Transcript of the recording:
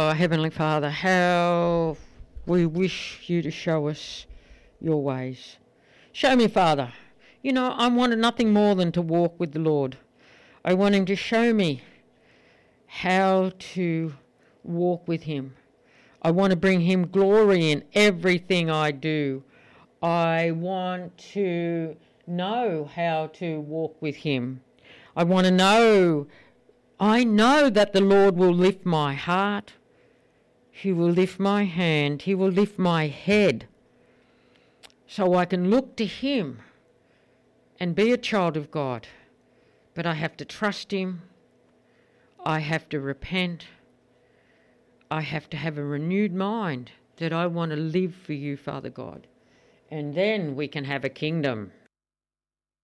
Heavenly Father, how we wish you to show us your ways. Show me, Father. You know, I wanted nothing more than to walk with the Lord. I want him to show me how to walk with him. I want to bring him glory in everything I do. I want to know how to walk with him. I know that the Lord will lift my heart. He will lift my hand. He will lift my head. So I can look to him and be a child of God. But I have to trust him. I have to repent. I have to have a renewed mind that I want to live for you, Father God. And then we can have a kingdom.